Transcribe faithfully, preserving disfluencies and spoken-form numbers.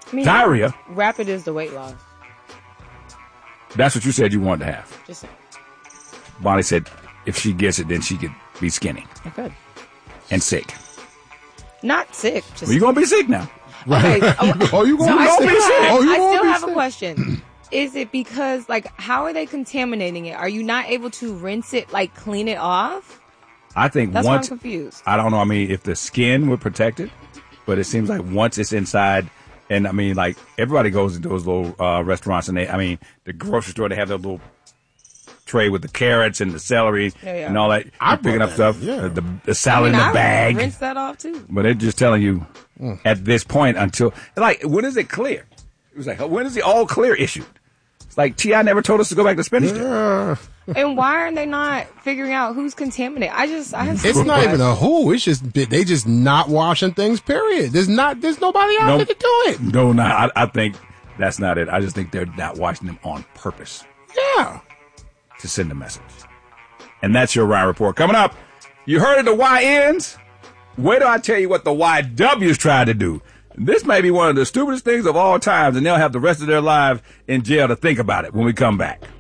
I mean, diarrhea. Rapid is the weight loss. That's what you said you wanted to have. Just saying. Bonnie said if she gets it, then she could be skinny. I could. And sick. Not sick. Just well, you're going to be sick now. Okay. Oh, oh you going so to I be sick? still, Oh, you I gonna still be have sick? a question. Is it because, like, how are they contaminating it? Are you not able to rinse it, like, clean it off? I think That's once. why I'm confused. I don't know. I mean, if the skin were protected, but it seems like once it's inside, and I mean, like, everybody goes into those little uh, restaurants, and they, I mean, the grocery store, they have their little tray with the carrots and the celery Yeah, yeah. and all that. I You're picking up that, stuff, yeah. the, the salad I mean, in the I bag. rinse that off, too. But they're just telling you Mm. at this point until, like, when is it clear? It was like, when is the all clear issued? It's like T I never told us to go back to spinach. Yeah. And why are they not figuring out who's contaminated? I just, I have It's not even a who. It's just they just not washing things. Period. There's not. There's nobody out Nope. there to do it. No, no, I, I think that's not it. I just think they're not washing them on purpose Yeah. to send a message. And that's your Ryan Report. Coming up, you heard of the Y Ns? Wait till I tell you what the Y Ws tried to do. This may be one of the stupidest things of all times, and they'll have the rest of their lives in jail to think about it when we come back.